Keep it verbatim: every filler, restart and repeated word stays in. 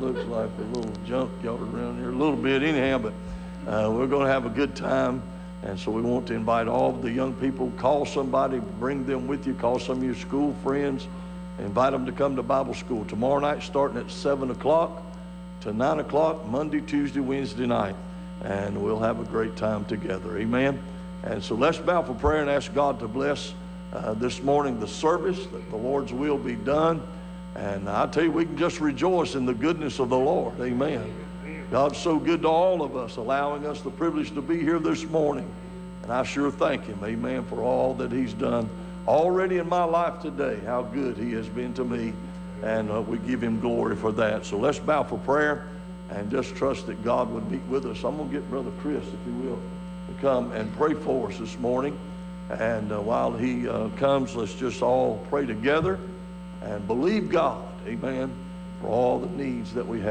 looks like a little junkyard around here, a little bit anyhow, but uh, we're going to have a good time. And so we want to invite all of the young people. Call somebody, bring them with you. Call some of your school friends. Invite them to come to Bible school tomorrow night, starting at seven o'clock to nine o'clock, Monday, Tuesday, Wednesday night. And we'll have a great time together. Amen. And so let's bow for prayer and ask God to bless uh, this morning the service, that the Lord's will be done. And I tell you, we can just rejoice in the goodness of the Lord. Amen. God's so good to all of us, allowing us the privilege to be here this morning. And I sure thank him, amen, for all that he's done already in my life today, how good he has been to me. And uh, we give him glory for that. So let's bow for prayer and just trust that God would be with us. I'm going to get Brother Chris, if he will, to come and pray for us this morning. And uh, while he uh, comes, let's just all pray together and believe God, amen, for all the needs that we have.